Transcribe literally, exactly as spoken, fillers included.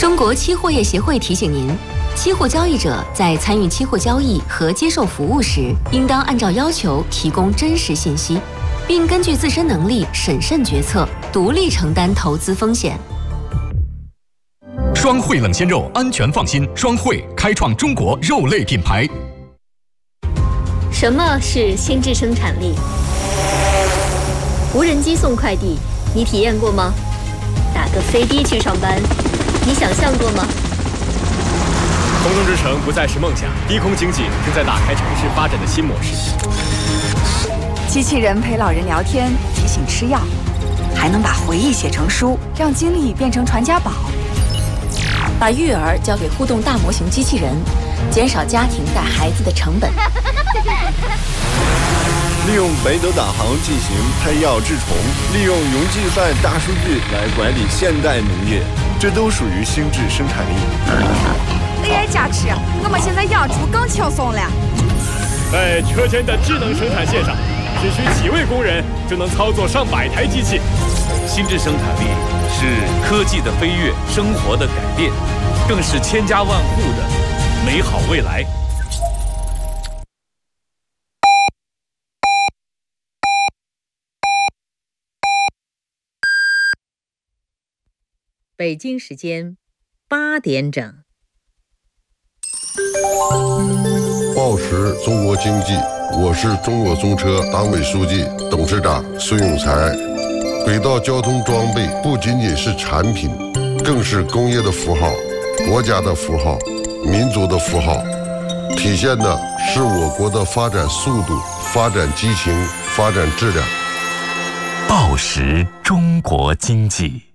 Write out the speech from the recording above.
中国期货业协会提醒您，期货交易者在参与期货交易和接受服务时，应当按照要求提供真实信息，并根据自身能力审慎决策，独立承担投资风险。 双汇冷鲜肉，安全放心。双汇开创中国肉类品牌。 什么是心智生产力？无人机送快递，你体验过吗？打个飞的去上班，你想象过吗？ 空中之城不再是梦想，低空经济正在打开城市发展的新模式。 机器人陪老人聊天，提醒吃药，还能把回忆写成书，让经历变成传家宝。把育儿交给互动大模型机器人，减少家庭带孩子的成本。 利用北斗导航进行配药治虫，利用云计算大数据来管理现代农业，这都属于心智生产力。 A I 加持，我们现在养猪更轻松了。 在车间的智能生产线上，只需几位工人就能操作上百台机器。 心智生产力是科技的飞跃，生活的改变，更是千家万户的美好未来。 北京时间八点整。 报时中国经济，我是中国中车党委书记、董事长孙永才。轨道交通装备不仅仅是产品，更是工业的符号、国家的符号、民族的符号，体现的是我国的发展速度、发展激情、发展质量。 报时中国经济。